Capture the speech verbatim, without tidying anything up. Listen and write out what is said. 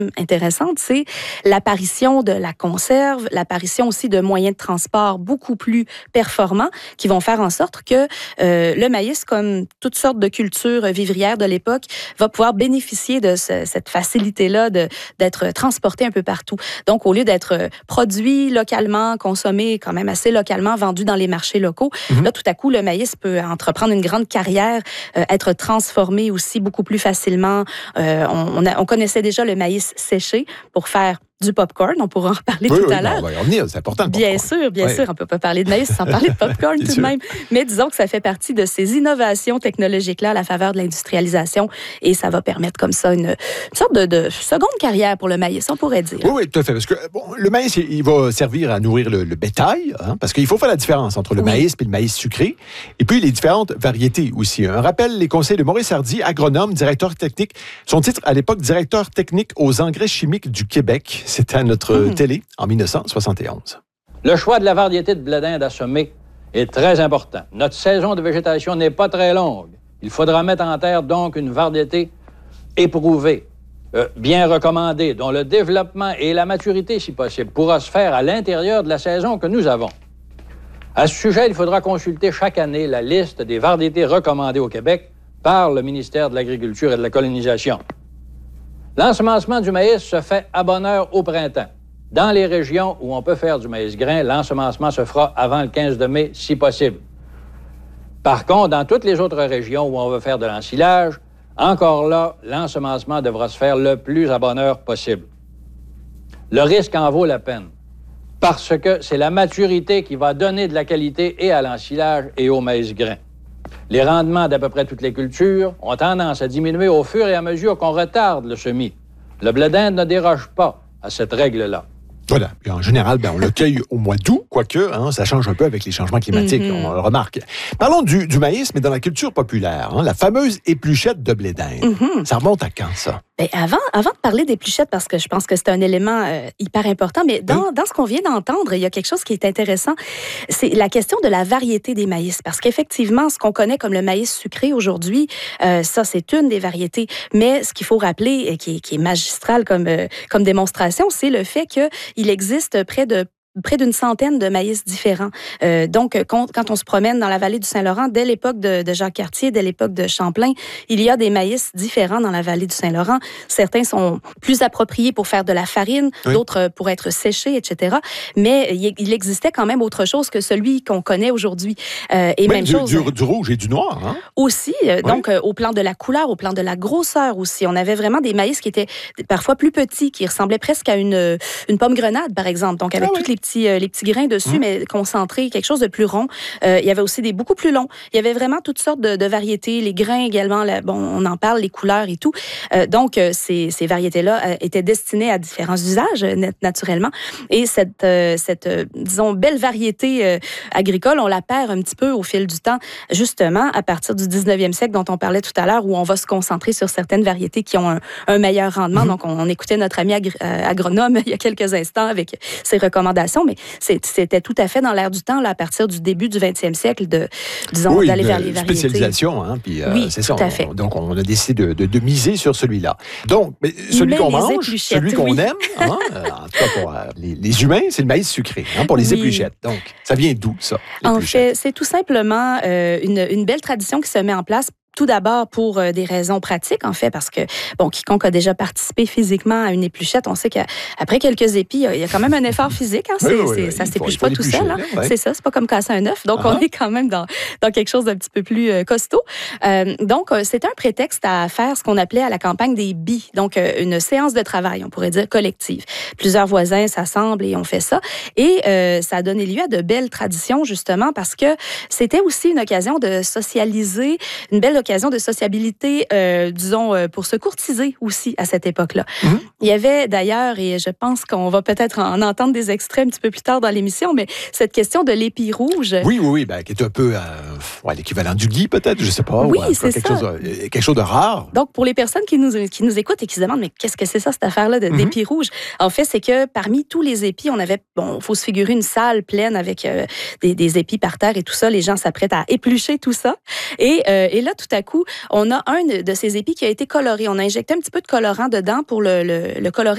intéressante, c'est l'apparition de la conserve, l'apparition aussi de moyens de transport beaucoup plus performants qui vont faire en sorte que euh, le maïs, comme toutes sortes de cultures vivrières de l'époque, va pouvoir bénéficier de ce, cette facilité-là de, d'être transporté un peu partout. Donc, au lieu d'être produit localement, consommé quand même assez localement, vendu dans les marchés locaux, mm-hmm. là, tout à coup, le maïs peut entreprendre une grande carrière, euh, être transformé aussi beaucoup plus facilement. Euh, on, on, a, on connaissait déjà le maïs séché pour faire du popcorn. On pourra en reparler oui, tout oui, à l'heure. On va y revenir, c'est important. Le bien sûr, bien oui. sûr. On ne peut pas parler de maïs sans parler de popcorn tout sûr. de même. Mais disons que ça fait partie de ces innovations technologiques-là à la faveur de l'industrialisation et ça va permettre comme ça une, une sorte de, de seconde carrière pour le maïs, on pourrait dire. Oui, oui, tout à fait. Parce que bon, le maïs, il va servir à nourrir le, le bétail, hein, parce qu'il faut faire la différence entre le oui. maïs et le maïs sucré, et puis les différentes variétés aussi. Un rappel, les conseils de Maurice Hardy, agronome, directeur technique. Son titre, à l'époque, directeur technique aux engrais chimiques du Québec. C'était à notre mmh. télé en dix-neuf cent soixante et onze. Le choix de la variété de blé d'Inde à semer est très important. Notre saison de végétation n'est pas très longue. Il faudra mettre en terre donc une variété éprouvée, euh, bien recommandée, dont le développement et la maturité, si possible, pourra se faire à l'intérieur de la saison que nous avons. À ce sujet, il faudra consulter chaque année la liste des variétés recommandées au Québec par le ministère de l'Agriculture et de la Colonisation. L'ensemencement du maïs se fait à bonne heure au printemps. Dans les régions où on peut faire du maïs grain, l'ensemencement se fera avant le quinze de mai, si possible. Par contre, dans toutes les autres régions où on veut faire de l'ensilage, encore là, l'ensemencement devra se faire le plus à bonne heure possible. Le risque en vaut la peine, parce que c'est la maturité qui va donner de la qualité et à l'ensilage et au maïs grain. Les rendements d'à peu près toutes les cultures ont tendance à diminuer au fur et à mesure qu'on retarde le semis. Le blé d'Inde ne déroge pas à cette règle-là. Voilà. Et en général, ben, on le cueille au mois d'août, quoique hein, ça change un peu avec les changements climatiques, mm-hmm. on le remarque. Parlons du, du maïs, mais dans la culture populaire, hein, la fameuse épluchette de blé d'Inde. Mm-hmm. Ça remonte à quand, ça? Bien, avant, avant de parler d'épluchette, parce que je pense que c'est un élément euh, hyper important, mais dans, oui. dans ce qu'on vient d'entendre, il y a quelque chose qui est intéressant, c'est la question de la variété des maïs. Parce qu'effectivement, ce qu'on connaît comme le maïs sucré aujourd'hui, euh, ça, c'est une des variétés. Mais ce qu'il faut rappeler, et qui, qui est magistral comme, euh, comme démonstration, c'est le fait qu'il existe près de près d'une centaine de maïs différents. Euh, donc, quand, quand on se promène dans la vallée du Saint-Laurent, dès l'époque de, de Jacques-Cartier, dès l'époque de Champlain, il y a des maïs différents dans la vallée du Saint-Laurent. Certains sont plus appropriés pour faire de la farine, oui. d'autres pour être séchés, et cetera. Mais il, il existait quand même autre chose que celui qu'on connaît aujourd'hui. Euh, et même, même du, chose. Du, du rouge et du noir, hein? Aussi. Euh, oui. Donc, euh, au plan de la couleur, au plan de la grosseur aussi. On avait vraiment des maïs qui étaient parfois plus petits, qui ressemblaient presque à une, une pomme grenade, par exemple. Donc, avec ah, toutes oui. les Petits, euh, les petits grains dessus, mmh. mais concentrés, quelque chose de plus rond. Euh, il y avait aussi des beaucoup plus longs. Il y avait vraiment toutes sortes de, de variétés. Les grains également, là, bon, on en parle, les couleurs et tout. Euh, donc, euh, ces, ces variétés-là euh, étaient destinées à différents usages, euh, naturellement. Et cette, euh, cette euh, disons, belle variété euh, agricole, on la perd un petit peu au fil du temps, justement, à partir du dix-neuvième siècle, dont on parlait tout à l'heure, où on va se concentrer sur certaines variétés qui ont un, un meilleur rendement. Mmh. Donc, on, on écoutait notre ami agri- euh, agronome il y a quelques instants avec ses recommandations, mais c'est, c'était tout à fait dans l'air du temps, là, à partir du début du vingtième siècle, de, disons, oui, d'aller vers les variétés. Spécialisation, hein, puis euh, oui, c'est ça. tout à fait. On, donc, on a décidé de, de, de miser sur celui-là. Donc, mais celui mais qu'on mange, celui qu'on oui. aime, hein, euh, en tout cas pour euh, les, les humains, c'est le maïs sucré, hein, pour les oui. épluchettes. Donc, ça vient d'où, ça? En fait, c'est tout simplement euh, une, une belle tradition qui se met en place. Tout d'abord pour euh, des raisons pratiques, en fait, parce que, bon, quiconque a déjà participé physiquement à une épluchette, on sait qu'après quelques épis, il y a quand même un effort physique. Hein, c'est, oui, oui, c'est, ça ne s'épluche pas tout seul. Hein, ouais. C'est ça, c'est pas comme casser un œuf. Donc, uh-huh. on est quand même dans, dans quelque chose d'un petit peu plus euh, costaud. Euh, donc, euh, c'est un prétexte à faire ce qu'on appelait à la campagne des billes. Donc, euh, une séance de travail, on pourrait dire collective. Plusieurs voisins s'assemblent et on fait ça. Et euh, ça a donné lieu à de belles traditions, justement, parce que c'était aussi une occasion de socialiser, une belle occasion de sociabilité, euh, disons, euh, pour se courtiser aussi à cette époque-là. Mmh. Il y avait d'ailleurs, et je pense qu'on va peut-être en entendre des extraits un petit peu plus tard dans l'émission, mais cette question de l'épi rouge. Oui, oui, oui, ben, qui est un peu euh, ouais, l'équivalent du gui, peut-être, je ne sais pas. Oui, ou, c'est quelque ça. Chose de, quelque chose de rare. Donc, pour les personnes qui nous, qui nous écoutent et qui se demandent, mais qu'est-ce que c'est ça, cette affaire-là de, mmh. d'épi rouge? En fait, c'est que parmi tous les épis, on avait, bon, il faut se figurer une salle pleine avec euh, des, des épis par terre et tout ça. Les gens s'apprêtent à éplucher tout ça. Et, euh, et là, tout à coup, on a un de ces épis qui a été coloré. On a injecté un petit peu de colorant dedans pour le, le, le colorer